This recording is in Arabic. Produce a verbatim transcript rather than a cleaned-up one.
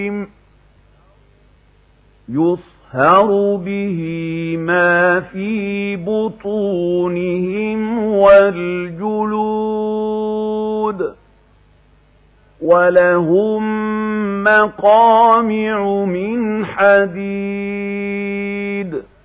يصهر به ما في بطونهم والجلود ولهم مقامع من حديد